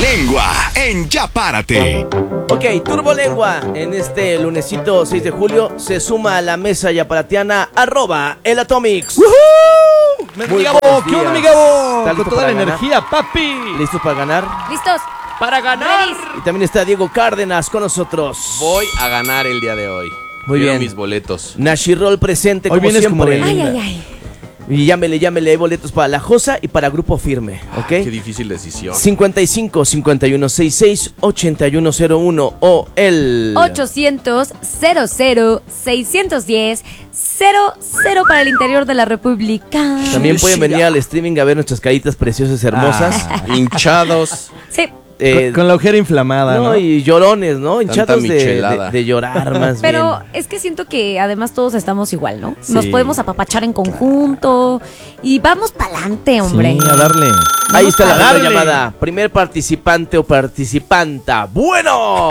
Turbolengua en Ya Párate. Ok, Turbolengua en este lunesito 6 de julio se suma a la mesa yaparateana @elatomics. Mi Gabo, ¿qué onda, mi Gabo? ¿Está Con listo toda la para energía, papi. ¿Listos para ganar? ¿Listos? Para ganar. Ready. Y también está Diego Cárdenas con nosotros. Voy a ganar el día de hoy. Muy Quiero bien. mis boletos. Nashirol presente Hoy como vienes como siempre. Belinda. Ay, ay, ay. Y llámele, hay boletos para La Josa y para Grupo Firme, ¿ok? Qué difícil decisión. 55 5166 8101 o el 800 00 610 00 para el interior de la República. También pueden venir al streaming a ver nuestras caritas preciosas, hermosas. Hinchados. Sí, Con la ojera inflamada, ¿no? Y llorones, ¿no? Hinchados michelada. de llorar más pero bien. es que siento que además todos estamos igual, ¿no? Nos Sí. podemos apapachar en conjunto y vamos pa'lante, hombre. Sí, a darle. Ahí está la a darle. primera llamada. Primer participante o participanta. ¡Bueno!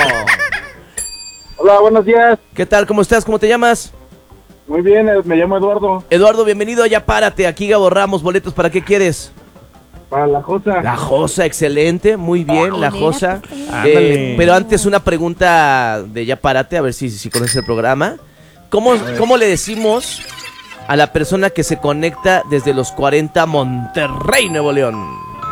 Hola, buenos días. ¿Qué tal? ¿Cómo estás? ¿Cómo te llamas? Muy bien, me llamo Eduardo. Eduardo, bienvenido a Ya Párate. Aquí Gabo Ramos, boletos, ¿para qué quieres? Para la Josa. La Josa, excelente, muy bien, la mira, Josa. perfecto. Ándale. Pero antes una pregunta de Ya Párate, a ver si conoces el programa. ¿Cómo le decimos a la persona que se conecta desde los 40 Monterrey, Nuevo León?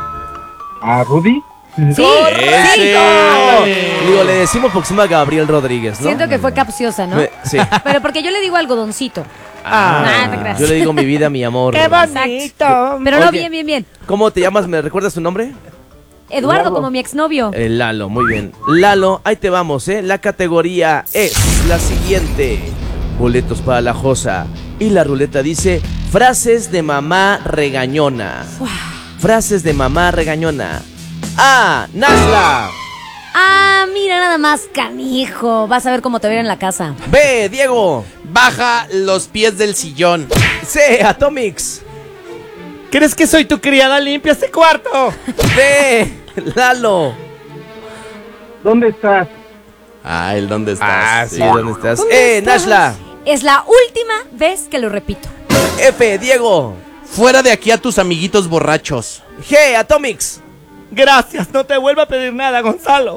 ¿A Rudy? Sí, ¡Ese! Digo, le decimos porque se llama Gabriel Rodríguez, ¿no? siento que fue capciosa, ¿no? Sí. Pero porque yo le digo algodoncito. Ah, Nah, te creas. yo le digo mi vida, mi amor. Exacto. Pero no, Oye. bien. ¿Cómo te llamas? ¿Me recuerdas tu nombre? Eduardo, Eduardo. como mi exnovio. Lalo, muy bien. Lalo, ahí te vamos, ¿eh? La categoría es la siguiente. Boletos para La Josa. Y la ruleta dice frases de mamá regañona. Frases de mamá regañona. A. Nasla. Ah, mira nada más, canijo. Vas a ver cómo te va a ir en la casa. B. Diego. Baja los pies del sillón. C. Atomics. ¿Crees que soy tu criada? Limpia este cuarto. D. Lalo. ¿Dónde estás? Ah, ¿el dónde estás? Sí, ¿dónde estás? ¿Dónde estás? Nashla. Es la última vez que lo repito. F. Diego. Fuera de aquí a tus amiguitos borrachos. G. Atomics. Gracias, no te vuelvo a pedir nada, Gonzalo.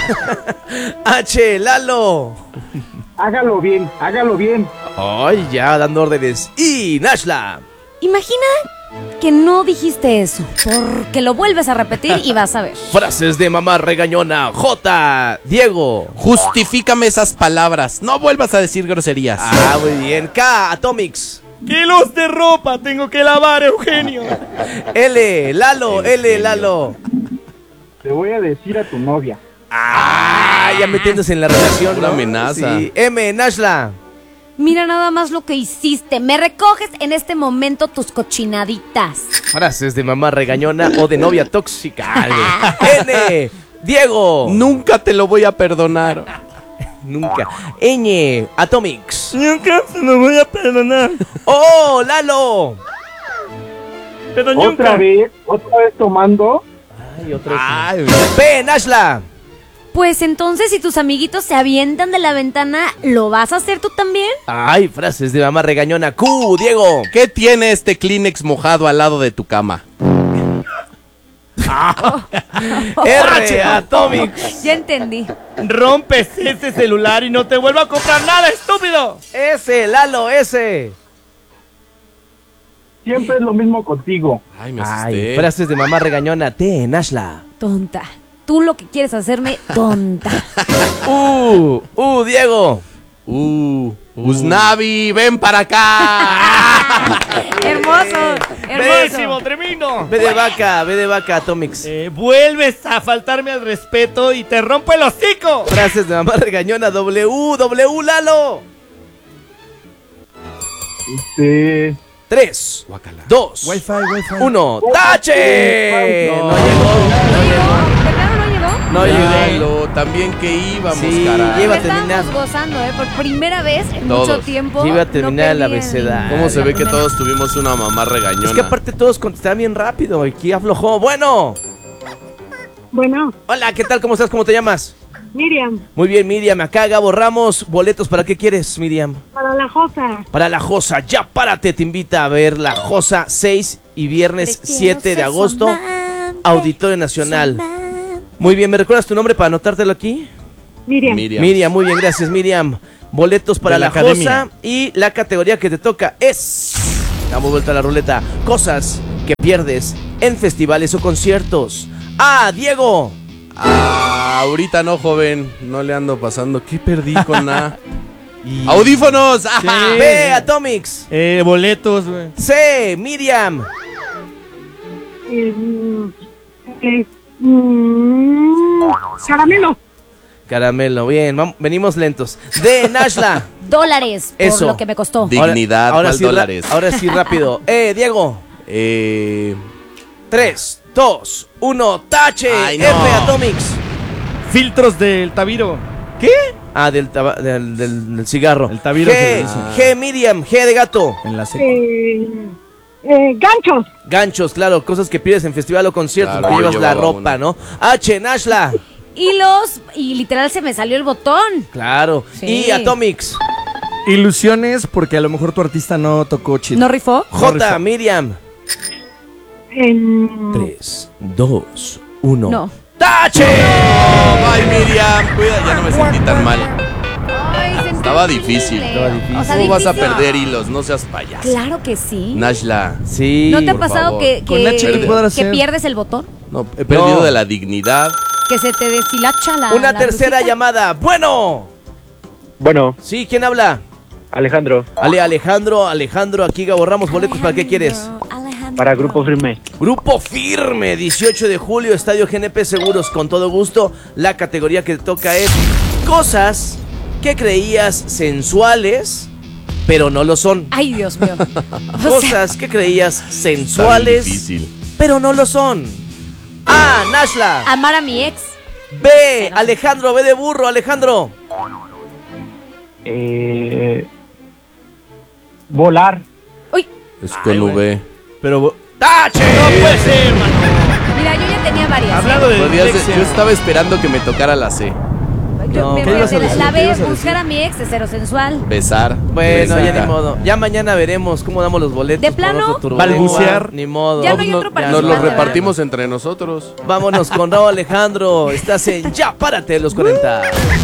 H. Lalo. Hágalo bien, hágalo bien. Ay, ya dando órdenes. Y Nashla. Imagina que no dijiste eso, porque lo vuelves a repetir y vas a ver. Frases de mamá regañona. J. Diego. Justifícame esas palabras. No vuelvas a decir groserías. Ah, muy bien. K. Atomics. Kilos de ropa tengo que lavar, Eugenio. L. Lalo. L. Lalo. Te voy a decir a tu novia. Ah, ya metiéndose en la relación, Una ¿no? amenaza. Sí. M. Nashla. Mira nada más lo que hiciste. Me recoges en este momento tus cochinaditas. Frases de mamá regañona o de novia tóxica. N. Diego. Nunca te lo voy a perdonar. Nunca. Ñ. Atomics. Nunca se lo voy a perdonar. Oh, Lalo. Pero Otra vez tomando. Ay, otra vez. Ay, P. Nashla. Pues entonces, si tus amiguitos se avientan de la ventana, ¿lo vas a hacer tú también? Ay, frases de mamá regañona. Q. Diego. ¿qué tiene este Kleenex mojado al lado de tu cama? R. Atomics. Ya entendí. rompes ese celular y no te vuelvo a comprar nada, estúpido. S. Lalo. S. Siempre es lo mismo contigo. Ay, me Ay, asusté. frases de mamá regañona. T. Nashla. Tonta. Tú lo que quieres hacerme, tonta. Diego. Usnavi, ven para acá. Hermoso, Pésimo, hermoso. tremendo. B de vaca, Atomics. Vuelves a faltarme al respeto y te rompo el hocico. Frases de mamá regañona. W, Lalo. 3, Guácala. 2, Wi-Fi. 1. ¡Tache! No. No llegó. ¿De plano no llegó? No llegó. Lalo, también que íbamos, Sí, caray. lleva- Estábamos terminar. gozando, por primera vez en Todos. mucho tiempo. Iba a terminar el no abecedario. ¿Cómo se la ve que primera. todos tuvimos una mamá regañona? Es que aparte todos contestaban bien rápido. Aquí aflojó. Bueno. Bueno, Hola, ¿qué tal? ¿Cómo estás? ¿Cómo te llamas? Miriam, Muy bien, Miriam. Acá Gabo Ramos. Boletos, ¿para qué quieres, Miriam? para la Josa. Para La Josa. Ya párate, te invita a ver La Josa 6 y viernes 7 de agosto. Auditorio Nacional. Muy bien, ¿me recuerdas tu nombre para anotártelo aquí? Miriam. Miriam, muy bien, gracias Miriam. Boletos para De la la academia. Josa y la categoría que te toca es... Damos vuelta a la ruleta. Cosas que pierdes en festivales o conciertos. ¡Ah, Diego! Ahorita no, joven. No le ando pasando. ¿Qué perdí con A? ¡Audífonos! ¡Ajá! B, Atomics. Boletos, güey. C, Miriam. Eh, Caramelo. Caramelo, bien, venimos lentos. D, Nashla. Dólares por Eso. lo que me costó. Dignidad, ¿cuál sí, dólares? ahora sí, rápido. Diego. 3, 2, 1, tache. Ay, no. F, Atomics. Filtros del Tabiro. Ah, del cigarro. El Tabiro se le G, dice. G, Miriam. G de gato. En la seca. Ganchos. Ganchos, claro, cosas que pides en festival o concierto, Claro, que yo llevas la llevaba ropa, una. ¿no? H, Nashla. Y literal se me salió el botón. Claro. Sí. Y Atomics. Ilusiones, porque a lo mejor tu artista no tocó chido. ¿No rifó? J, Miriam. 3, 2, 1. No. ¡Tache! Oh, bye, Miriam. Cuida, ya no me sentí tan mal. Ay, sentí Estaba horrible. difícil. Estaba difícil. O sea, ¿Cómo vas a difícil. perder hilos? No seas payaso. Claro que sí. Nashla. Sí. ¿No te ha por pasado favor. que, Con H, ¿qué podrás que hacer? pierdes el botón? No, he perdido No. de la dignidad. Que se te deshilacha la Una la tercera blusita. llamada. Bueno. Bueno, Sí, ¿quién habla? Alejandro, Alejandro, aquí Gabo Ramos, boletos, ¿para qué quieres? Alejandro. para Grupo Firme. Grupo Firme, 18 de julio, Estadio GNP Seguros, con todo gusto. La categoría que te toca es cosas que creías sensuales, pero no lo son. Ay, Dios mío. O sea, Cosas que creías Está sensuales, difícil. pero no lo son. A, Nashla. amar a mi ex. B, Alejandro, B de burro, Alejandro. Volar. Uy, Es con V. Pero ¡Tache! no puede ser, mano. mira, yo ya tenía varias. Hablando de Podrías de- dislexia. yo estaba esperando que me tocara la C. No, ¿qué ibas a decir? La ¿Qué B, ibas a buscar a mi ex es cero sensual. Besar. Bueno, ya besita. ni modo. Ya mañana veremos cómo damos los boletos. ¿De por plano? otro turbo. Balbucear. Ni modo. Ya no hay otro Nos participante, los ¿verdad? repartimos entre nosotros. Vámonos con Raúl Alejandro. Estás en Ya Párate los 40.